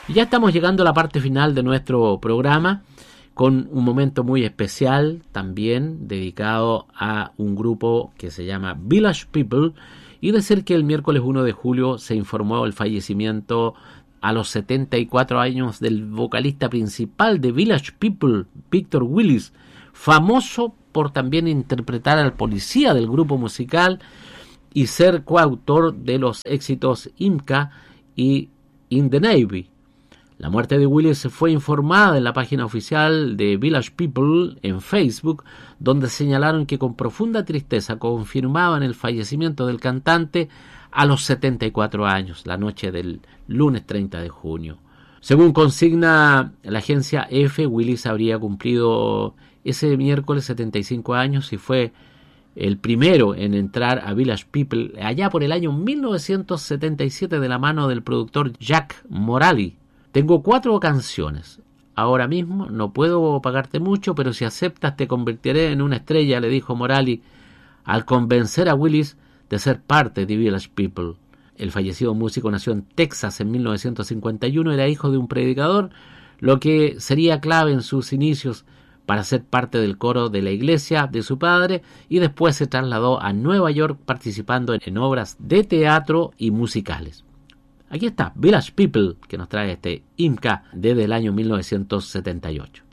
Y ya estamos llegando a la parte final de nuestro programa, con un momento muy especial también dedicado a un grupo que se llama Village People, y decir que el miércoles 1 de julio se informó el fallecimiento a los 74 años del vocalista principal de Village People, Victor Willis, famoso por también interpretar al policía del grupo musical y ser coautor de los éxitos Imca y In the Navy. La muerte de Willis fue informada en la página oficial de Village People en Facebook, donde señalaron que con profunda tristeza confirmaban el fallecimiento del cantante a los 74 años, la noche del lunes 30 de junio. Según consigna la agencia EFE, Willis habría cumplido ese miércoles 75 años y fue el primero en entrar a Village People allá por el año 1977 de la mano del productor Jack Morali. Tengo 4 canciones. Ahora mismo no puedo pagarte mucho, pero si aceptas te convertiré en una estrella, le dijo Morali al convencer a Willis de ser parte de Village People. El fallecido músico nació en Texas en 1951, era hijo de un predicador, lo que sería clave en sus inicios para ser parte del coro de la iglesia de su padre, y después se trasladó a Nueva York participando en obras de teatro y musicales. Aquí está Village People, que nos trae este Imca desde el año 1978.